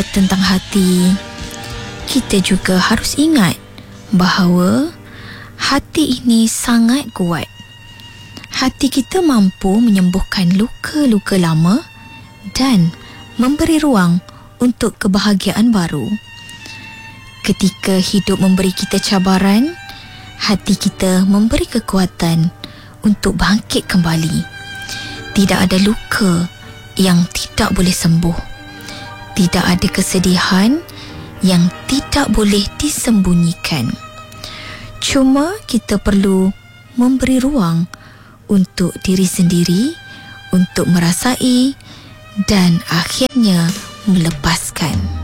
tentang hati, kita juga harus ingat bahawa hati ini sangat kuat. Hati kita mampu menyembuhkan luka-luka lama dan memberi ruang untuk kebahagiaan baru. Ketika hidup memberi kita cabaran, hati kita memberi kekuatan untuk bangkit kembali. Tidak ada luka yang tidak boleh sembuh. Tidak ada kesedihan yang tidak boleh disembunyikan. Cuma kita perlu memberi ruang untuk diri sendiri untuk merasai dan akhirnya melepaskan.